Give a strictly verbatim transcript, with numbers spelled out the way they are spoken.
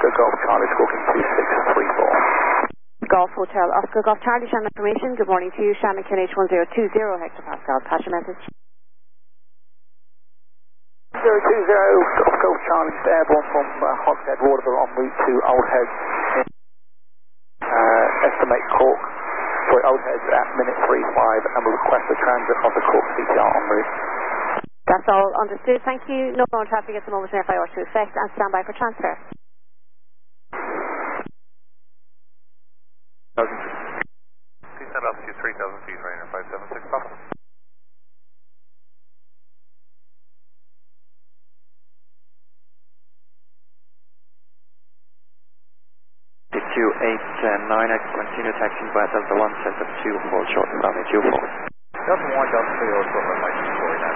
Oscar Golf Charlie, squawking two six three four. Golf Hotel Oscar Golf Charlie, Shannon information. Good morning to you, Shannon Q N H one zero two zero hectopascal. Pass your message. zero two zero Golf Golf Charlie, airborne from uh, Hogshead Waterville en route to Old Heads. Uh, estimate Cork, sorry, Old Heads at minute three five, and will request a transit of the Cork C T R en route. That's all understood. Thank you. No more traffic at the moment in F I R to effect, and stand by for transfer. Descend altitude three thousand feet, Rainer five seven six Papa. two eight nine, I continue taxing by Delta one, set up two, hold short, runway two four. Delta one, Delta three, short runway.